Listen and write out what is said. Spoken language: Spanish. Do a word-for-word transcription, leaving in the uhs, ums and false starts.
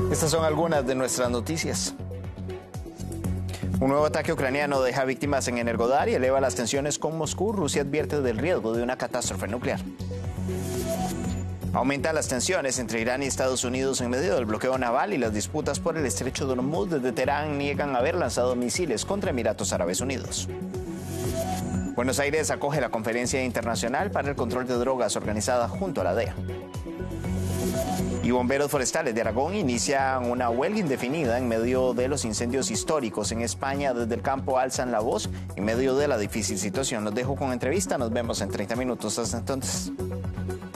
Estas son algunas de nuestras noticias. Un nuevo ataque ucraniano deja víctimas en Energodar y eleva las tensiones con Moscú. Rusia advierte del riesgo de una catástrofe nuclear. Aumentan las tensiones entre Irán y Estados Unidos en medio del bloqueo naval y las disputas por el estrecho de Hormuz. Desde Teherán niegan haber lanzado misiles contra Emiratos Árabes Unidos. Buenos Aires acoge la Conferencia Internacional para el Control de Drogas organizada junto a la D E A. Y bomberos forestales de Aragón inician una huelga indefinida en medio de los incendios históricos en España. Desde el campo alzan la voz en medio de la difícil situación. Los dejo con entrevista. Nos vemos en treinta minutos. Hasta entonces.